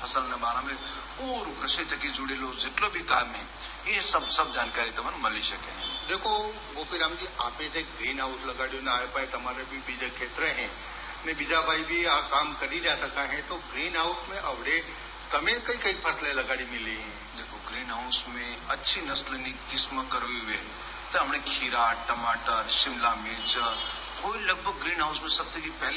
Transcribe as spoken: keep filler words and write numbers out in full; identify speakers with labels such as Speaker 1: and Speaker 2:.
Speaker 1: ફસલના બારામાં પૂરું કૃષિ થકી જોડેલું જેટલો બી કામ છે એ સબ સબ જાણકારી તમને મળી શકે।
Speaker 2: देखो गोपीराम जी, आपे जे ग्रीन हाउस लगाड्યું ને આ પાય તમારે બી બીજા ખેતરે હે ને બીજા ભાઈ બી આ કામ કરી રહ્યા થકા है, तो ग्रीन हाउस में अवड़े तमें कई कई फसलें लगाड़ी मिली है?
Speaker 1: देखो ग्रीन हाउस में अच्छी नस्ल की किस्म करवी हुए तो हमने खीरा, टमाटर, शिमला मिर्च, कोई लगभग ग्रीन हाउस में सबसे की पहले